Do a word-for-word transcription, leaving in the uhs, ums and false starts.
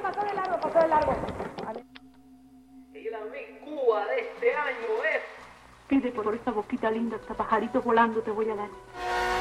pasó de largo, pasó de largo. Vale. Y la Miss Cuba de este año es... Pide por esta boquita linda, hasta pajaritos volando te voy a dar.